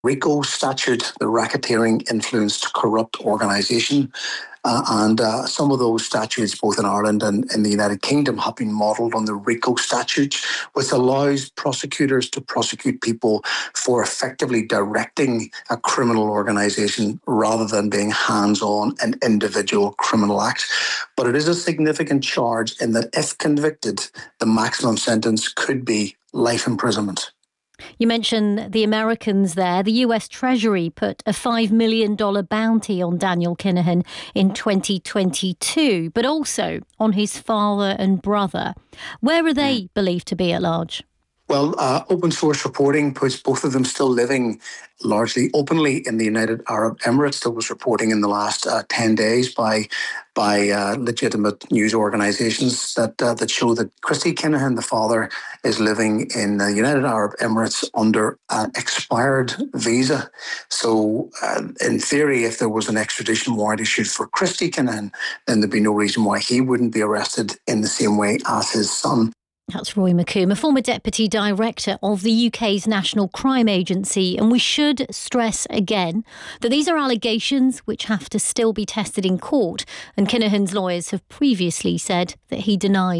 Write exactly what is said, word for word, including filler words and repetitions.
RICO statute, the Racketeering Influenced Corrupt Organisation. Uh, and uh, some of those statutes, both in Ireland and in the United Kingdom, have been modelled on the RICO statute, which allows prosecutors to prosecute people for effectively directing a criminal organisation rather than being hands-on an individual criminal act. But it is a significant charge in that if convicted, the maximum sentence could be life imprisonment. You mentioned the Americans there. The U S Treasury put a five million dollars bounty on Daniel Kinahan in twenty twenty-two, but also on his father and brother. Where are they believed to be at large? Well, uh, open source reporting puts both of them still living largely openly in the United Arab Emirates. There was reporting in the last uh, ten days by by uh, legitimate news organisations that uh, that show that Christy Kinahan, the father, is living in the United Arab Emirates under an expired visa. So, uh, in theory, if there was an extradition warrant issued for Christy Kinahan, then there'd be no reason why he wouldn't be arrested in the same way as his son. That's Roy McComb, a former Deputy Director of the U K's National Crime Agency. And we should stress again that these are allegations which have to still be tested in court. And Kinahan's lawyers have previously said that he denied